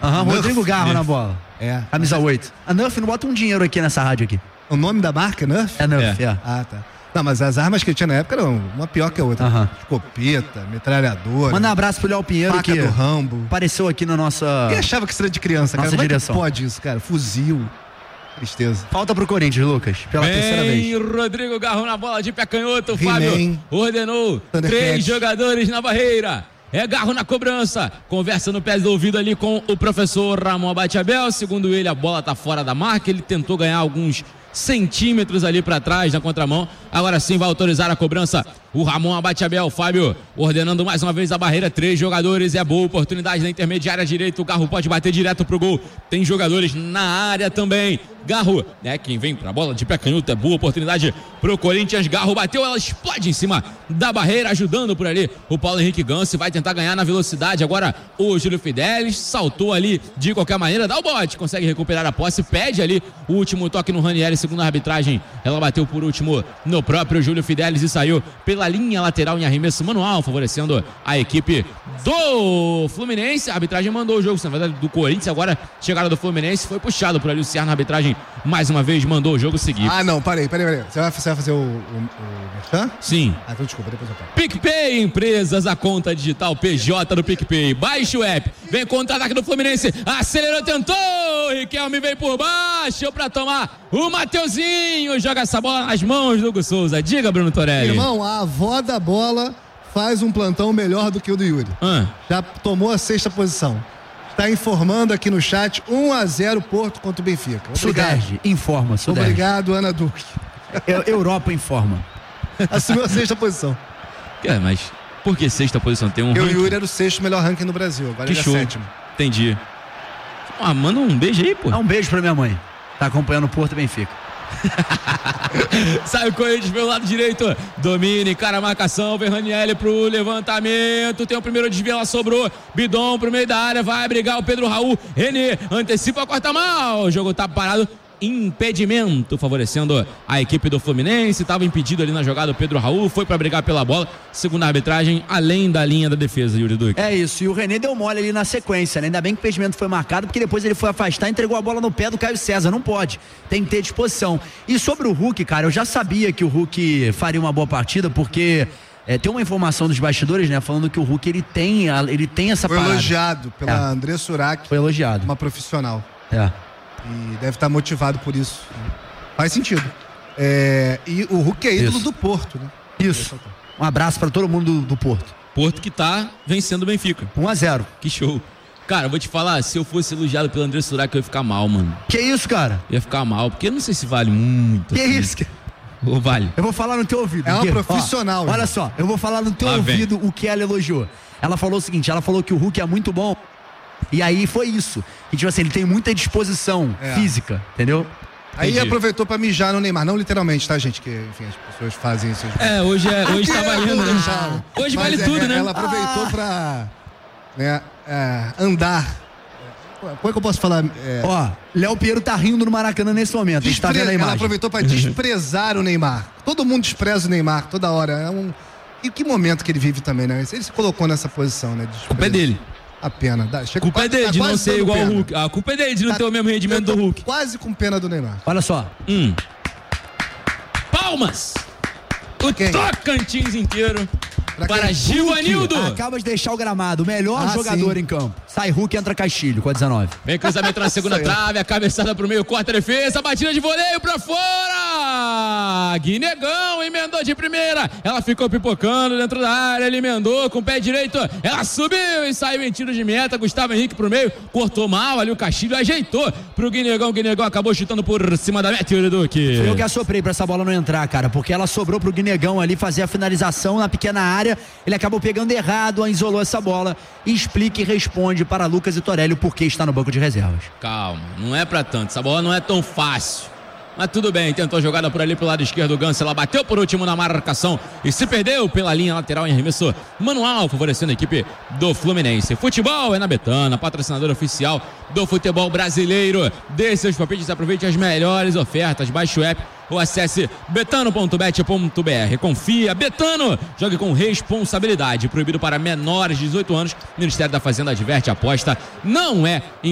Rodrigo Garro na bola. Camisa 8. A Nerf não bota um dinheiro aqui nessa rádio aqui. O nome da marca é Nerf? É Nerf, Ah, tá. Não, mas as armas que ele tinha na época eram uma pior que a outra. Escopeta, metralhadora. Manda um abraço pro Léo Pinheiro, faca do Rambo. Apareceu aqui na nossa... Quem achava que isso era de criança, cara? Como direção. é que pode isso, cara? Fuzil. Tristeza. Falta pro Corinthians, Lucas, pela terceira vez. Rodrigo Garro na bola de pé canhoto. Fábio ordenou 3 jogadores na barreira. É Garro na cobrança. Conversa no pé do ouvido ali com o professor Ramon Abate-Abel. Segundo ele, a bola tá fora da marca. Ele tentou ganhar alguns centímetros ali para trás na contramão. Agora sim vai autorizar a cobrança o Ramon Abate-Abel. Fábio ordenando mais uma vez a barreira. 3 jogadores, é boa oportunidade na intermediária direita. O Garro pode bater direto pro gol. Tem jogadores na área também. Garro, quem vem pra bola de pé canhoto, é boa oportunidade pro Corinthians. Garro bateu, ela explode em cima da barreira, ajudando por ali o Paulo Henrique Ganso. Vai tentar ganhar na velocidade. Agora o Júlio Fidelis saltou ali de qualquer maneira, dá o bote, consegue recuperar a posse, pede ali o último toque no Ranieri, segundo a arbitragem. Ela bateu por último no próprio Júlio Fidelis e saiu pela linha lateral em arremesso manual, favorecendo a equipe do Fluminense. A arbitragem mandou o jogo, na verdade, do Corinthians. Agora chegada do Fluminense, foi puxado por ali o Ciar na arbitragem. Mais uma vez mandou o jogo seguir. Ah, não, parei. Você vai fazer o merchan? Sim. Ah, então desculpa, depois eu falo. PicPay Empresas, a conta digital PJ do PicPay. Baixe o app, vem contra-ataque do Fluminense, acelerou, tentou, Riquelme vem por baixo pra tomar o Mateuzinho, joga essa bola nas mãos do Hugo Souza. Diga, Bruno Torelli. Irmão, a avó da bola faz um plantão melhor do que o do Yuri. Já tomou a 6ª posição. Está informando aqui no chat 1-0 Porto contra o Benfica. Suderge, informa, Suderge. Obrigado, Ana Duque. Europa informa. Assumiu a 6ª posição. Mas por que 6ª posição? Tem um ranking? O Yuri era o 6º melhor ranking no Brasil, agora ele é 7º. Entendi. Manda um beijo aí, pô. Um beijo pra minha mãe. Tá acompanhando o Porto e Benfica. Sai o Corinthians pelo lado direito, domina, encara a marcação, vem Ranieri pro levantamento, tem o primeiro desvio, ela sobrou, Bidon pro meio da área, vai brigar o Pedro Raul, René antecipa, corta mal, o jogo tá parado, impedimento favorecendo a equipe do Fluminense. Estava impedido ali na jogada o Pedro Raul, foi para brigar pela bola, segundo a arbitragem, além da linha da defesa, Yuri Duque. É isso, e o René deu mole ali na sequência, né? Ainda bem que o impedimento foi marcado, porque depois ele foi afastar e entregou a bola no pé do Caio César. Não pode, tem que ter disposição. E sobre o Hulk, cara, eu já sabia que o Hulk faria uma boa partida, porque tem uma informação dos bastidores, né, falando que o Hulk ele tem essa parada. Foi elogiado pela André Surak. Foi elogiado. Uma profissional. E deve estar motivado por isso. Faz sentido. E o Hulk é ídolo do Porto, né? Isso. Um abraço para todo mundo do Porto. Porto que tá vencendo o Benfica. 1-0. Que show. Cara, eu vou te falar, se eu fosse elogiado pelo André Surak, eu ia ficar mal, mano. Que isso, cara? Eu ia ficar mal, porque eu não sei se vale muito. Que assim. Isso, cara? Ou vale? Eu vou falar no teu ouvido. É uma profissional. Olha só, eu vou falar no teu ouvido o que ela elogiou. Ela falou o seguinte, ela falou que o Hulk é muito bom. E aí foi isso. E tipo assim, ele tem muita disposição física, entendeu? Aí aproveitou pra mijar no Neymar, não literalmente, tá, gente? Que, enfim, as pessoas fazem isso. Hoje tá valendo, né? Hoje vale tudo, né? Ela aproveitou pra andar. Como é que eu posso falar? Léo Pinheiro tá rindo no Maracanã nesse momento. Está vendo a imagem. Ela aproveitou pra desprezar o Neymar. Todo mundo despreza o Neymar, toda hora. E que momento que ele vive também, né? Ele se colocou nessa posição, né? A culpa é dele. A pena. A culpa é dele de não ser igual ao Hulk. A culpa é dele de não ter o mesmo rendimento do Hulk. Quase com pena do Neymar. Olha só. Palmas! O Tocantins inteiro para Givanildo. Acaba de deixar o gramado. O melhor jogador em campo. Sai Hulk, entra Castilho com a 19. Vem cruzamento na segunda trave, a cabeçada pro meio, corta a defesa, batida de voleio pra fora. Guinegão emendou de primeira. Ela ficou pipocando dentro da área, ele emendou com o pé direito. Ela subiu e saiu em tiro de meta. Gustavo Henrique pro meio, cortou mal ali o Castilho, ajeitou pro Guinegão. O Guinegão acabou chutando por cima da meta, Yuri Duque. Foi eu que assoprei pra essa bola não entrar, cara, porque ela sobrou pro Guinegão ali fazer a finalização na pequena área. Ele acabou pegando errado, isolou essa bola. E explica e responde para Lucas e Torelli por que está no banco de reservas. Calma, não é pra tanto, essa bola não é tão fácil. Mas tudo bem, tentou jogada por ali pelo lado esquerdo, o Ganso, ela bateu por último na marcação e se perdeu pela linha lateral em arremesso manual, favorecendo a equipe do Fluminense. Futebol é na Betana, patrocinadora oficial do futebol brasileiro. Dê seus palpites, aproveite as melhores ofertas, baixe o app ou acesse betano.bet.br. Confia, Betano, jogue com responsabilidade, proibido para menores de 18 anos. Ministério da Fazenda adverte, aposta não é